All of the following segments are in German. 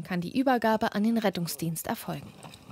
kann die Übergabe an den Rettungsdienst erfolgen.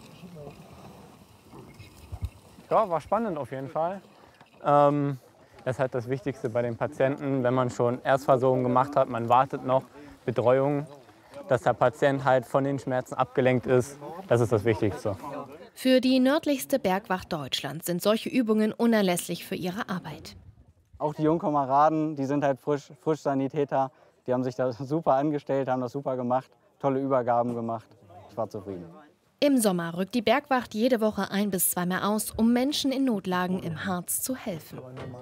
Ja, war spannend auf jeden Fall. Das ist halt das Wichtigste bei den Patienten, wenn man schon Erstversorgung gemacht hat, man wartet noch, Betreuung, dass der Patient halt von den Schmerzen abgelenkt ist. Das ist das Wichtigste. Für die nördlichste Bergwacht Deutschlands sind solche Übungen unerlässlich für ihre Arbeit. Auch die jungen Kameraden, die sind halt frisch Sanitäter. Die haben sich da super angestellt, haben das super gemacht, tolle Übergaben gemacht. Ich war zufrieden. Im Sommer rückt die Bergwacht jede Woche 1- bis 2 Mal aus, um Menschen in Notlagen im Harz zu helfen.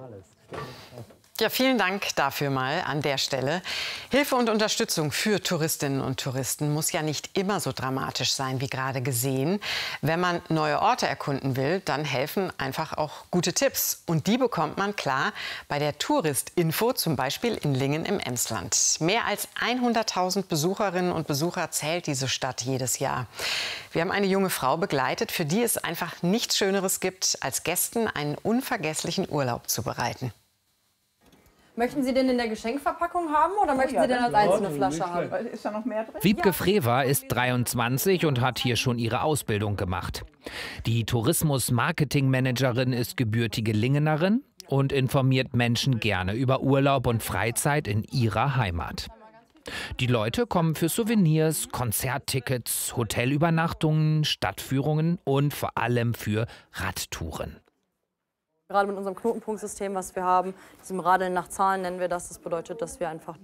Ja, vielen Dank dafür mal an der Stelle. Hilfe und Unterstützung für Touristinnen und Touristen muss ja nicht immer so dramatisch sein, wie gerade gesehen. Wenn man neue Orte erkunden will, dann helfen einfach auch gute Tipps. Und die bekommt man klar bei der Touristinfo, zum Beispiel in Lingen im Emsland. Mehr als 100.000 Besucherinnen und Besucher zählt diese Stadt jedes Jahr. Wir haben eine junge Frau begleitet, für die es einfach nichts Schöneres gibt, als Gästen einen unvergesslichen Urlaub zu bereiten. Möchten Sie den in der Geschenkverpackung haben oder möchten Sie den als einzelne Flasche haben? Ist da noch mehr drin? Wiebke Frewer ist 23 und hat hier schon ihre Ausbildung gemacht. Die Tourismus-Marketing-Managerin ist gebürtige Lingenerin und informiert Menschen gerne über Urlaub und Freizeit in ihrer Heimat. Die Leute kommen für Souvenirs, Konzerttickets, Hotelübernachtungen, Stadtführungen und vor allem für Radtouren. Gerade mit unserem Knotenpunktsystem, was wir haben, diesem Radeln nach Zahlen nennen wir das. Das bedeutet, dass wir einfach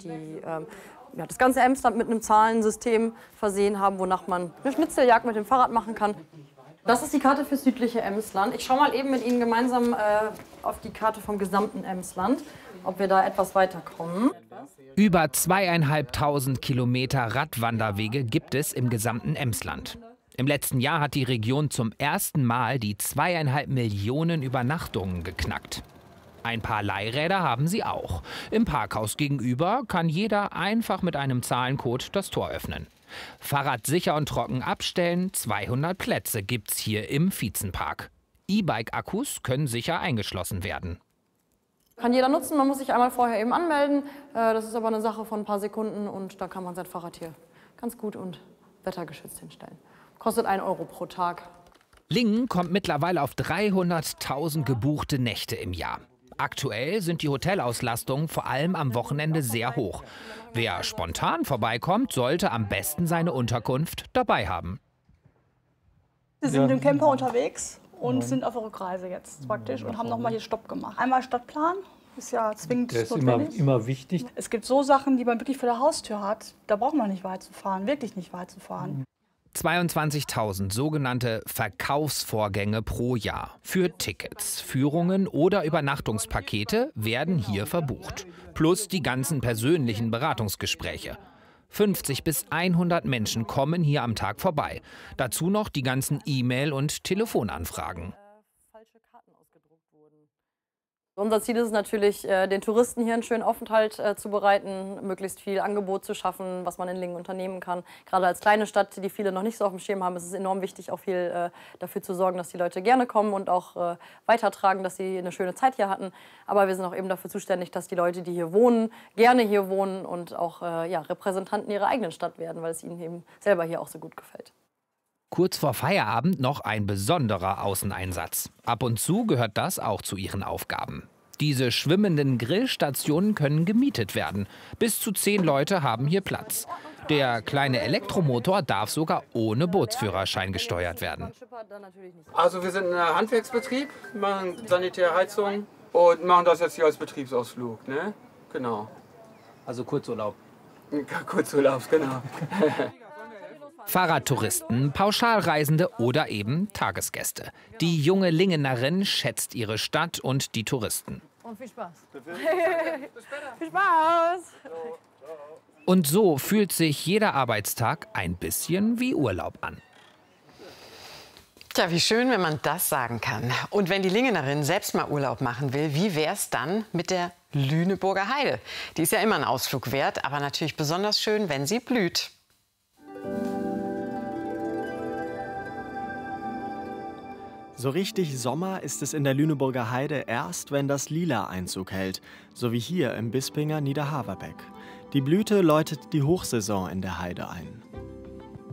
das ganze Emsland mit einem Zahlensystem versehen haben, wonach man eine Schnitzeljagd mit dem Fahrrad machen kann. Das ist die Karte fürs südliche Emsland. Ich schaue mal eben mit Ihnen gemeinsam auf die Karte vom gesamten Emsland, ob wir da etwas weiterkommen. Über 2.500 Kilometer Radwanderwege gibt es im gesamten Emsland. Im letzten Jahr hat die Region zum ersten Mal die 2,5 Millionen Übernachtungen geknackt. Ein paar Leihräder haben sie auch. Im Parkhaus gegenüber kann jeder einfach mit einem Zahlencode das Tor öffnen. Fahrrad sicher und trocken abstellen, 200 Plätze gibt's hier im Vietzenpark. E-Bike-Akkus können sicher eingeschlossen werden. Kann jeder nutzen, man muss sich einmal vorher eben anmelden. Das ist aber eine Sache von ein paar Sekunden und da kann man sein Fahrrad hier ganz gut und wettergeschützt hinstellen. Kostet 1 Euro pro Tag. Lingen kommt mittlerweile auf 300.000 gebuchte Nächte im Jahr. Aktuell sind die Hotelauslastungen vor allem am Wochenende sehr hoch. Wer spontan vorbeikommt, sollte am besten seine Unterkunft dabei haben. Wir sind mit dem Camper unterwegs und sind auf der Rückreise jetzt praktisch und haben nochmal hier Stopp gemacht. Einmal Stadtplan, ist ja zwingend notwendig. Immer wichtig. Es gibt so Sachen, die man wirklich vor der Haustür hat, da braucht man nicht weit zu fahren, wirklich nicht weit zu fahren. 22.000 sogenannte Verkaufsvorgänge pro Jahr für Tickets, Führungen oder Übernachtungspakete werden hier verbucht. Plus die ganzen persönlichen Beratungsgespräche. 50 bis 100 Menschen kommen hier am Tag vorbei. Dazu noch die ganzen E-Mail- und Telefonanfragen. Unser Ziel ist es natürlich, den Touristen hier einen schönen Aufenthalt zu bereiten, möglichst viel Angebot zu schaffen, was man in Lingen unternehmen kann. Gerade als kleine Stadt, die viele noch nicht so auf dem Schirm haben, ist es enorm wichtig, auch viel dafür zu sorgen, dass die Leute gerne kommen und auch weitertragen, dass sie eine schöne Zeit hier hatten. Aber wir sind auch eben dafür zuständig, dass die Leute, die hier wohnen, gerne hier wohnen und auch Repräsentanten ihrer eigenen Stadt werden, weil es ihnen eben selber hier auch so gut gefällt. Kurz vor Feierabend noch ein besonderer Außeneinsatz. Ab und zu gehört das auch zu ihren Aufgaben. Diese schwimmenden Grillstationen können gemietet werden. Bis zu 10 Leute haben hier Platz. Der kleine Elektromotor darf sogar ohne Bootsführerschein gesteuert werden. Also wir sind ein Handwerksbetrieb, machen sanitäre Heizung und machen das jetzt hier als Betriebsausflug, ne? Genau. Also Kurzurlaub. Kurzurlaub, genau. Fahrradtouristen, Pauschalreisende oder eben Tagesgäste. Die junge Lingenerin schätzt ihre Stadt und die Touristen. Und viel Spaß. Viel Spaß. Und so fühlt sich jeder Arbeitstag ein bisschen wie Urlaub an. Tja, wie schön, wenn man das sagen kann. Und wenn die Lingenerin selbst mal Urlaub machen will, wie wär's dann mit der Lüneburger Heide? Die ist ja immer ein Ausflug wert, aber natürlich besonders schön, wenn sie blüht. So richtig Sommer ist es in der Lüneburger Heide erst, wenn das Lila Einzug hält, so wie hier im Bispinger Niederhaverbeck. Die Blüte läutet die Hochsaison in der Heide ein.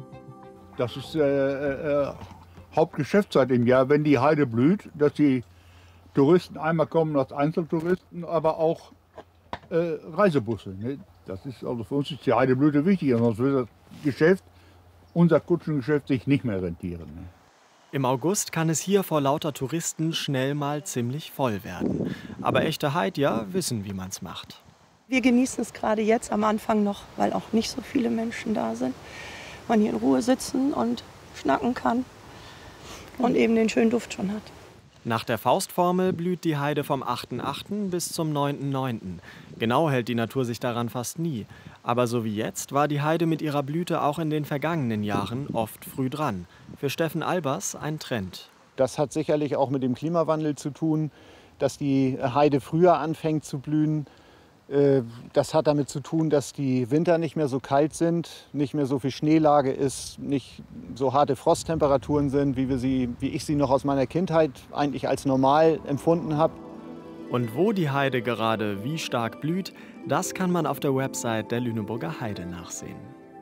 Das ist Hauptgeschäftszeit im Jahr, wenn die Heide blüht, dass die Touristen einmal kommen als Einzeltouristen, aber auch Reisebusse. Ne? Das ist, also für uns ist die Heideblüte wichtig, sonst würde das Geschäft, unser Kutschengeschäft, sich nicht mehr rentieren. Ne? Im August kann es hier vor lauter Touristen schnell mal ziemlich voll werden. Aber echte Heidjer wissen, wie man es macht. Wir genießen es gerade jetzt am Anfang noch, weil auch nicht so viele Menschen da sind. Man hier in Ruhe sitzen und schnacken kann und eben den schönen Duft schon hat. Nach der Faustformel blüht die Heide vom 8.8. bis zum 9.9. Genau hält die Natur sich daran fast nie. Aber so wie jetzt war die Heide mit ihrer Blüte auch in den vergangenen Jahren oft früh dran. Für Steffen Albers ein Trend. Das hat sicherlich auch mit dem Klimawandel zu tun, dass die Heide früher anfängt zu blühen. Das hat damit zu tun, dass die Winter nicht mehr so kalt sind, nicht mehr so viel Schneelage ist, nicht so harte Frosttemperaturen sind, wie ich sie noch aus meiner Kindheit eigentlich als normal empfunden habe. Und wo die Heide gerade wie stark blüht, das kann man auf der Website der Lüneburger Heide nachsehen.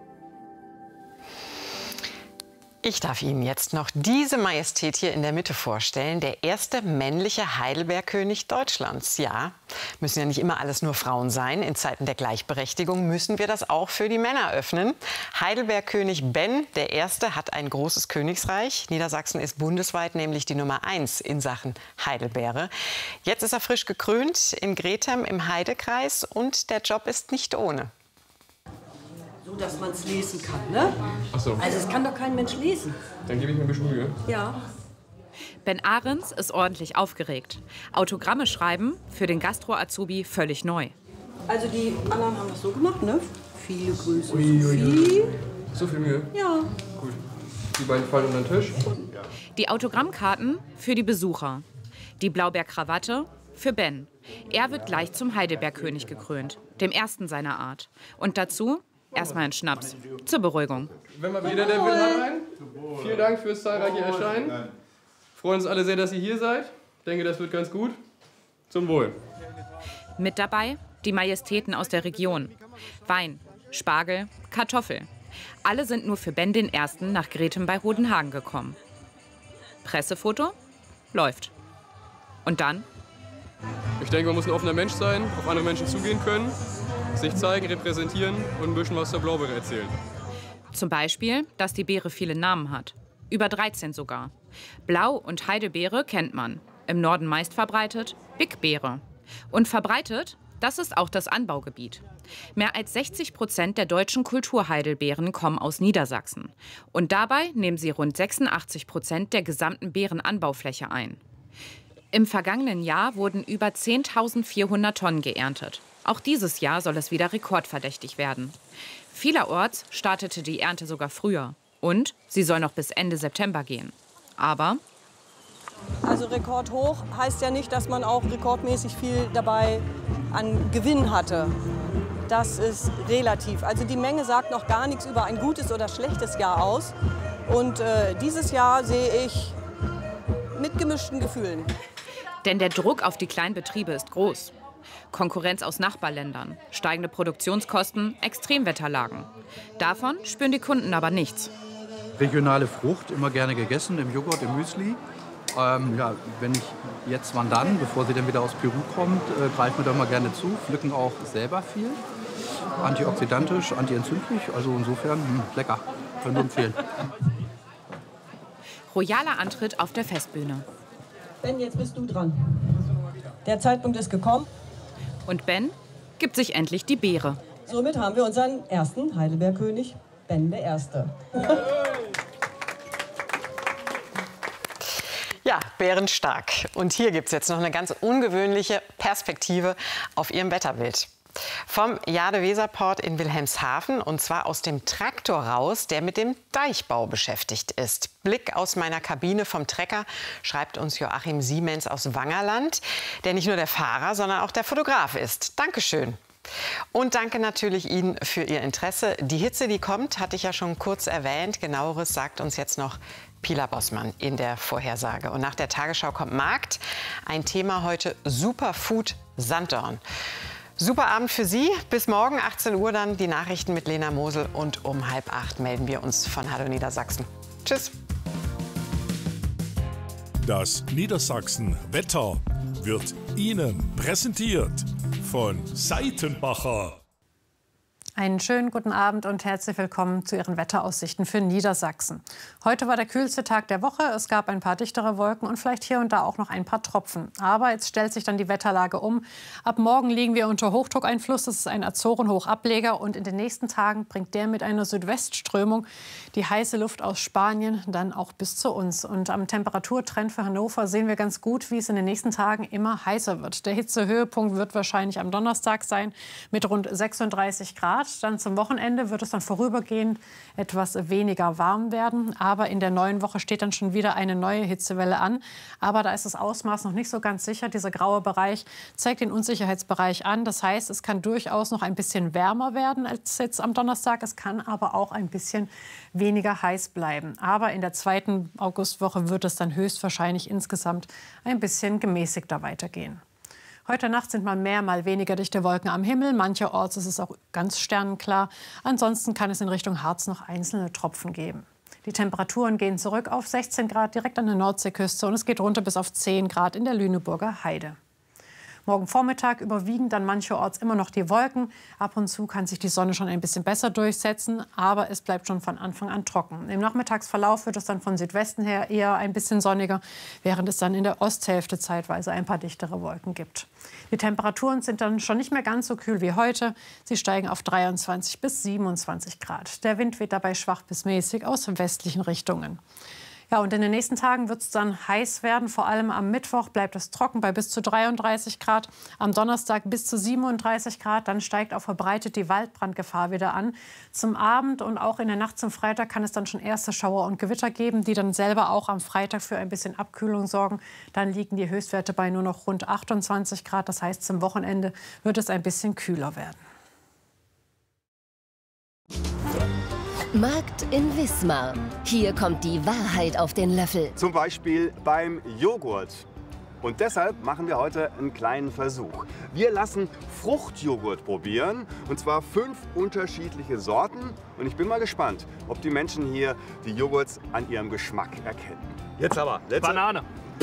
Ich darf Ihnen jetzt noch diese Majestät hier in der Mitte vorstellen. Der erste männliche Heidelbeerkönig Deutschlands. Ja, müssen ja nicht immer alles nur Frauen sein. In Zeiten der Gleichberechtigung müssen wir das auch für die Männer öffnen. Heidelbeerkönig Ben der Erste hat ein großes Königsreich. Niedersachsen ist bundesweit nämlich die Nummer 1 in Sachen Heidelbeere. Jetzt ist er frisch gekrönt in Grethem im Heidekreis und der Job ist nicht ohne. So, dass man es lesen kann, ne? Ach so. Also es kann doch kein Mensch lesen. Dann gebe ich mir ein bisschen Mühe. Ja. Ben Ahrens ist ordentlich aufgeregt. Autogramme schreiben für den Gastro-Azubi völlig neu. Also die anderen haben das so gemacht, ne? Viele Grüße, Sophie. So viel Mühe? Ja. Gut. Die beiden fallen unter den Tisch. Die Autogrammkarten für die Besucher. Die Blaubeerkrawatte für Ben. Er wird gleich zum Heidelbeerkönig gekrönt. Dem ersten seiner Art. Und dazu erstmal ein Schnaps. Zur Beruhigung. Wenn mal wieder der Will rein. Vielen Dank fürs zahlreiche Erscheinen. Freuen uns alle sehr, dass ihr hier seid. Ich denke, das wird ganz gut. Zum Wohl. Mit dabei die Majestäten aus der Region. Wein, Spargel, Kartoffel. Alle sind nur für Ben den Ersten nach Grethem bei Hodenhagen gekommen. Pressefoto? Läuft. Und dann? Ich denke, man muss ein offener Mensch sein, auf andere Menschen zugehen können, sich zeigen, repräsentieren und ein bisschen was zur Blaubeere erzählen. Zum Beispiel, dass die Beere viele Namen hat. Über 13 sogar. Blau- und Heidelbeere kennt man. Im Norden meist verbreitet Big Beere. Und verbreitet, das ist auch das Anbaugebiet. Mehr als 60% der deutschen Kulturheidelbeeren kommen aus Niedersachsen. Und dabei nehmen sie rund 86% der gesamten Beerenanbaufläche ein. Im vergangenen Jahr wurden über 10.400 Tonnen geerntet. Auch dieses Jahr soll es wieder rekordverdächtig werden. Vielerorts startete die Ernte sogar früher. Und sie soll noch bis Ende September gehen. Aber Also rekordhoch heißt ja nicht, dass man auch rekordmäßig viel dabei an Gewinn hatte. Das ist relativ. Also die Menge sagt noch gar nichts über ein gutes oder schlechtes Jahr aus. Und dieses Jahr sehe ich mit gemischten Gefühlen. denn der Druck auf die Kleinbetriebe ist groß. Konkurrenz aus Nachbarländern, steigende Produktionskosten, Extremwetterlagen. Davon spüren die Kunden aber nichts. Regionale Frucht, immer gerne gegessen, im Joghurt, im Müsli. Ja, wenn ich jetzt, wann dann, bevor sie dann wieder aus Peru kommt, greifen wir da mal gerne zu, pflücken auch selber viel. Antioxidantisch, antientzündlich, also insofern lecker, können wir empfehlen. Royaler Antritt auf der Festbühne. Ben, jetzt bist du dran. Der Zeitpunkt ist gekommen. Und Ben gibt sich endlich die Beere. Somit haben wir unseren ersten Heidelbeerkönig, Ben der Erste. Ja, bärenstark. Und hier gibt es jetzt noch eine ganz ungewöhnliche Perspektive auf Ihrem Wetterbild. Vom Jade-Weser-Port in Wilhelmshaven, und zwar aus dem Traktor raus, der mit dem Deichbau beschäftigt ist. Blick aus meiner Kabine vom Trecker, schreibt uns Joachim Siemens aus Wangerland, der nicht nur der Fahrer, sondern auch der Fotograf ist. Dankeschön. Und danke natürlich Ihnen für Ihr Interesse. Die Hitze, die kommt, hatte ich ja schon kurz erwähnt. Genaueres sagt uns jetzt noch Pila Bossmann in der Vorhersage. Und nach der Tagesschau kommt Markt. Ein Thema heute: Superfood Sanddorn. Super Abend für Sie. Bis morgen 18 Uhr dann die Nachrichten mit Lena Mosel und um 7:30 melden wir uns von Hallo Niedersachsen. Tschüss. Das Niedersachsen-Wetter wird Ihnen präsentiert von Seitenbacher. Einen schönen guten Abend und herzlich willkommen zu Ihren Wetteraussichten für Niedersachsen. Heute war der kühlste Tag der Woche. Es gab ein paar dichtere Wolken und vielleicht hier und da auch noch ein paar Tropfen. Aber jetzt stellt sich dann die Wetterlage um. Ab morgen liegen wir unter Hochdruckeinfluss. Das ist ein Azorenhochableger. Und in den nächsten Tagen bringt der mit einer Südwestströmung die heiße Luft aus Spanien dann auch bis zu uns. Und am Temperaturtrend für Hannover sehen wir ganz gut, wie es in den nächsten Tagen immer heißer wird. Der Hitzehöhepunkt wird wahrscheinlich am Donnerstag sein mit rund 36 Grad. Dann zum Wochenende wird es dann vorübergehend etwas weniger warm werden. Aber in der neuen Woche steht dann schon wieder eine neue Hitzewelle an. Aber da ist das Ausmaß noch nicht so ganz sicher. Dieser graue Bereich zeigt den Unsicherheitsbereich an. Das heißt, es kann durchaus noch ein bisschen wärmer werden als jetzt am Donnerstag. Es kann aber auch ein bisschen weniger heiß bleiben. Aber in der zweiten Augustwoche wird es dann höchstwahrscheinlich insgesamt ein bisschen gemäßigter weitergehen. Heute Nacht sind mal mehr, mal weniger dichte Wolken am Himmel. Mancherorts ist es auch ganz sternenklar. Ansonsten kann es in Richtung Harz noch einzelne Tropfen geben. Die Temperaturen gehen zurück auf 16 Grad direkt an der Nordseeküste und es geht runter bis auf 10 Grad in der Lüneburger Heide. Morgen Vormittag überwiegen dann mancherorts immer noch die Wolken. Ab und zu kann sich die Sonne schon ein bisschen besser durchsetzen, aber es bleibt schon von Anfang an trocken. Im Nachmittagsverlauf wird es dann von Südwesten her eher ein bisschen sonniger, während es dann in der Osthälfte zeitweise ein paar dichtere Wolken gibt. Die Temperaturen sind dann schon nicht mehr ganz so kühl wie heute. Sie steigen auf 23 bis 27 Grad. Der Wind weht dabei schwach bis mäßig aus westlichen Richtungen. Ja, und in den nächsten Tagen wird es dann heiß werden. Vor allem am Mittwoch bleibt es trocken bei bis zu 33 Grad. Am Donnerstag bis zu 37 Grad. Dann steigt auch verbreitet die Waldbrandgefahr wieder an. Zum Abend und auch in der Nacht zum Freitag kann es dann schon erste Schauer und Gewitter geben, die dann selber auch am Freitag für ein bisschen Abkühlung sorgen. Dann liegen die Höchstwerte bei nur noch rund 28 Grad. Das heißt, zum Wochenende wird es ein bisschen kühler werden. Markt in Wismar. Hier kommt die Wahrheit auf den Löffel. Zum Beispiel beim Joghurt. Und deshalb machen wir heute einen kleinen Versuch. Wir lassen Fruchtjoghurt probieren, und zwar 5 unterschiedliche Sorten. Und ich bin mal gespannt, ob die Menschen hier die Joghurts an ihrem Geschmack erkennen. Jetzt aber, Banane.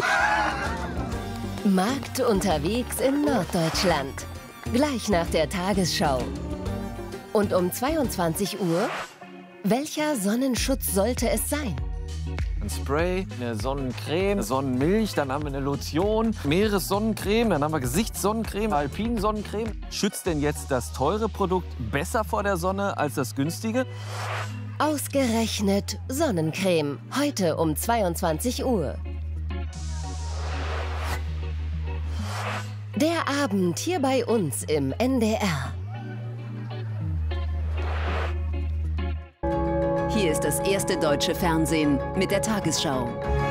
Markt unterwegs in Norddeutschland. Gleich nach der Tagesschau. Und um 22 Uhr... Welcher Sonnenschutz sollte es sein? Ein Spray, eine Sonnencreme, eine Sonnenmilch, dann haben wir eine Lotion, Meeressonnencreme, dann haben wir Gesichtssonnencreme, Alpinsonnencreme. Schützt denn jetzt das teure Produkt besser vor der Sonne als das günstige? Ausgerechnet Sonnencreme. Heute um 22 Uhr. Der Abend hier bei uns im NDR. Hier ist das erste deutsche Fernsehen mit der Tagesschau.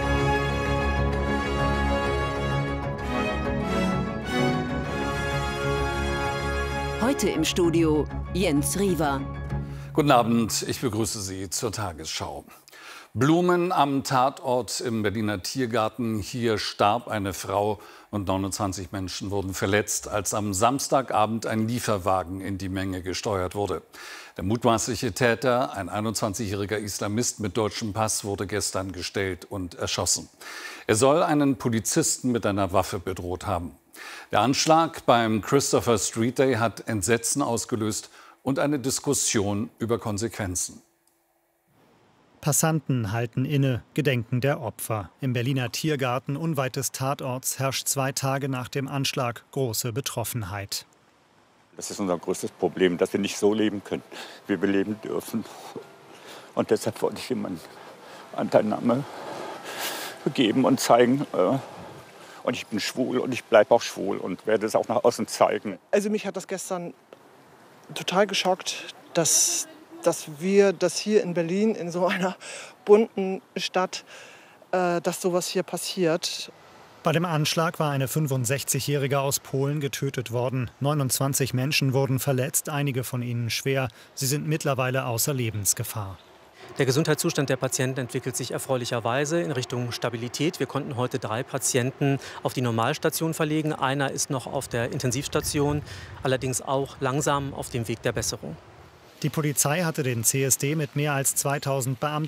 Heute im Studio Jens Riewer. Guten Abend, ich begrüße Sie zur Tagesschau. Blumen am Tatort im Berliner Tiergarten. Hier starb eine Frau und 29 Menschen wurden verletzt, als am Samstagabend ein Lieferwagen in die Menge gesteuert wurde. Der mutmaßliche Täter, ein 21-jähriger Islamist mit deutschem Pass, wurde gestern gestellt und erschossen. Er soll einen Polizisten mit einer Waffe bedroht haben. Der Anschlag beim Christopher Street Day hat Entsetzen ausgelöst und eine Diskussion über Konsequenzen. Passanten halten inne, gedenken der Opfer. Im Berliner Tiergarten unweit des Tatorts herrscht 2 Tage nach dem Anschlag große Betroffenheit. Das ist unser größtes Problem, dass wir nicht so leben können, wie wir leben dürfen. Und deshalb wollte ich ihm eine Anteilnahme geben und zeigen. Und ich bin schwul und ich bleibe auch schwul und werde es auch nach außen zeigen. Also mich hat das gestern total geschockt, dass wir das hier in Berlin, in so einer bunten Stadt, dass sowas hier passiert. Bei dem Anschlag war eine 65-Jährige aus Polen getötet worden. 29 Menschen wurden verletzt, einige von ihnen schwer. Sie sind mittlerweile außer Lebensgefahr. Der Gesundheitszustand der Patienten entwickelt sich erfreulicherweise in Richtung Stabilität. Wir konnten heute 3 Patienten auf die Normalstation verlegen. Einer ist noch auf der Intensivstation, allerdings auch langsam auf dem Weg der Besserung. Die Polizei hatte den CSD mit mehr als 2000 Beamten